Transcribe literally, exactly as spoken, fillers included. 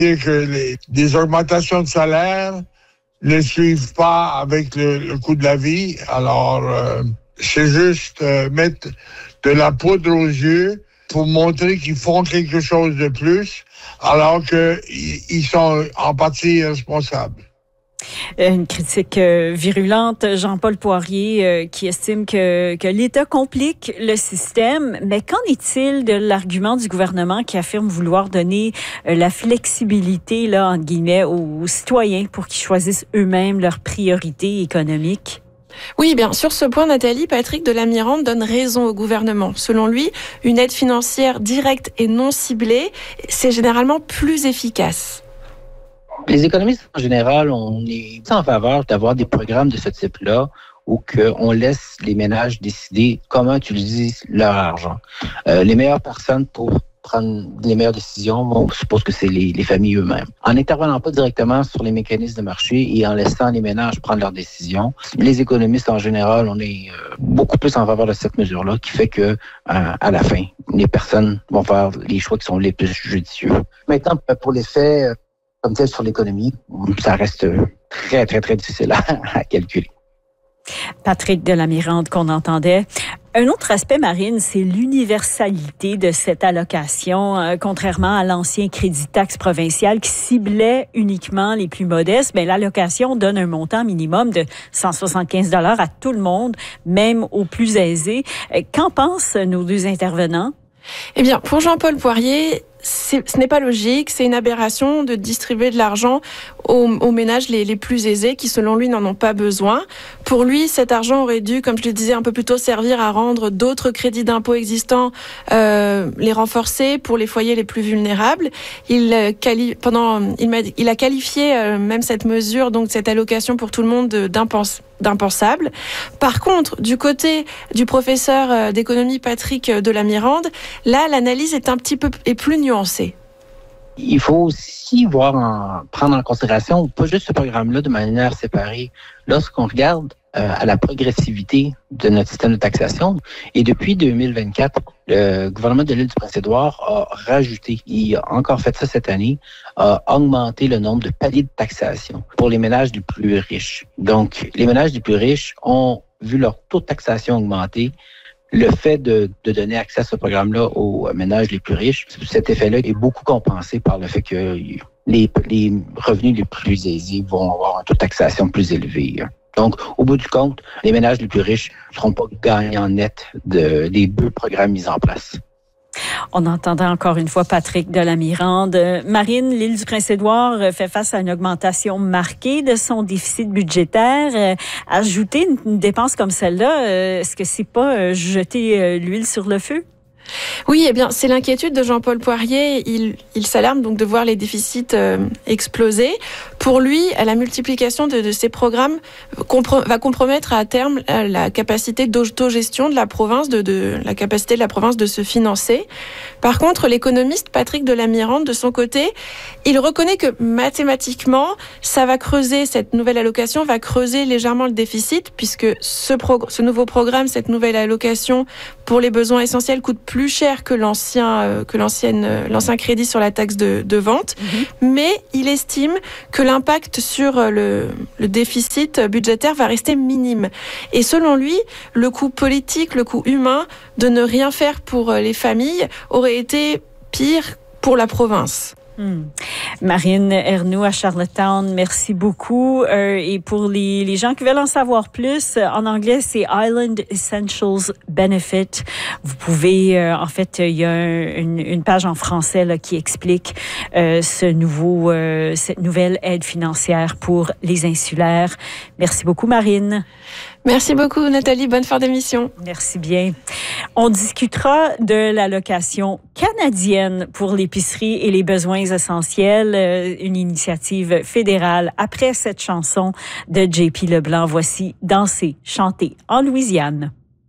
C'est que les, des augmentations de salaire ne suivent pas avec le, le coût de la vie. Alors, euh, c'est juste euh, mettre de la poudre aux yeux pour montrer qu'ils font quelque chose de plus, alors qu'ils sont en partie responsables. Une critique euh, virulente, Jean-Paul Poirier, euh, qui estime que, que l'État complique le système. Mais qu'en est-il de l'argument du gouvernement qui affirme vouloir donner euh, la flexibilité, là, entre guillemets, aux, aux citoyens pour qu'ils choisissent eux-mêmes leurs priorités économiques? Oui, bien, sur ce point, Nathalie, Patrick de la Mirande donne raison au gouvernement. Selon lui, une aide financière directe et non ciblée, c'est généralement plus efficace. Les économistes, en général, on est en faveur d'avoir des programmes de ce type-là où on laisse les ménages décider comment utiliser leur argent. Euh, les meilleures personnes pour prendre les meilleures décisions, on suppose que c'est les, les familles eux-mêmes. En n'intervenant pas directement sur les mécanismes de marché et en laissant les ménages prendre leurs décisions, les économistes, en général, on est euh, beaucoup plus en faveur de cette mesure-là, qui fait que, euh, à la fin, les personnes vont faire les choix qui sont les plus judicieux. Maintenant, pour l'effet euh, comme tel sur l'économie, ça reste très, très, très difficile à, à calculer. Patrick de la Mirande qu'on entendait. Un autre aspect, Marine, c'est l'universalité de cette allocation, euh, contrairement à l'ancien crédit taxe provincial qui ciblait uniquement les plus modestes. Mais l'allocation donne un montant minimum de cent soixante-quinze dollars à tout le monde, même aux plus aisés. Euh, qu'en pensent nos deux intervenants? Eh bien, pour Jean-Paul Poirier, c'est, ce n'est pas logique, c'est une aberration de distribuer de l'argent aux, aux ménages les, les plus aisés qui, selon lui, n'en ont pas besoin. Pour lui, cet argent aurait dû, comme je le disais un peu plus tôt, servir à rendre d'autres crédits d'impôt existants, euh, les renforcer pour les foyers les plus vulnérables. Il, quali- pendant, il, m'a, il a qualifié euh, même cette mesure, donc cette allocation pour tout le monde, d'impensable. d'impensable. Par contre, du côté du professeur d'économie Patrick de la Mirande, là, l'analyse est un petit peu est plus nuancée. Il faut aussi voir en, prendre en considération pas juste ce programme-là de manière séparée. Lorsqu'on regarde euh, à la progressivité de notre système de taxation, et depuis deux mille vingt-quatre, le gouvernement de l'île du Prince-Édouard a rajouté, il a encore fait ça cette année, a augmenté le nombre de paliers de taxation pour les ménages les plus riches. Donc, les ménages les plus riches ont vu leur taux de taxation augmenter. Le fait de, de donner accès à ce programme-là aux ménages les plus riches, cet effet-là est beaucoup compensé par le fait que les, les revenus les plus aisés vont avoir un taux de taxation plus élevé. Donc, au bout du compte, les ménages les plus riches ne seront pas gagnants nets de, des deux programmes mis en place. On entendait encore une fois Patrick de la Mirande. Marine, l'île du Prince-Édouard fait face à une augmentation marquée de son déficit budgétaire. Ajouter une dépense comme celle-là, est-ce que c'est pas jeter l'huile sur le feu? Oui, eh bien, c'est l'inquiétude de Jean-Paul Poirier. Il, il s'alarme donc de voir les déficits euh, exploser. Pour lui, la multiplication de, de ces programmes compre- va compromettre à terme la capacité d'autogestion de la province, de, de la capacité de la province de se financer. Par contre, l'économiste Patrick de la Mirande, de son côté, il reconnaît que mathématiquement, ça va creuser, cette nouvelle allocation va creuser légèrement le déficit, puisque ce, pro- ce nouveau programme, cette nouvelle allocation pour les besoins essentiels coûte plus cher que l'ancien euh, que l'ancienne euh, l'ancien crédit sur la taxe de, de vente, mmh. mais il estime que l'impact sur le, le déficit budgétaire va rester minime. Et selon lui, le coût politique, le coût humain de ne rien faire pour les familles aurait été pire pour la province. Hmm. Marine Ernoult à Charlottetown, merci beaucoup. Euh, et pour les, les gens qui veulent en savoir plus, en anglais, c'est Island Essentials Benefit. Vous pouvez, euh, en fait, il y a un, une, une page en français là, qui explique euh, ce nouveau, euh, cette nouvelle aide financière pour les insulaires. Merci beaucoup, Marine. Merci beaucoup, Nathalie. Bonne fin d'émission. Merci bien. On discutera de l'allocation canadienne pour l'épicerie et les besoins essentiels, une initiative fédérale après cette chanson de J P Leblanc. Voici Danser, chanter en Louisiane.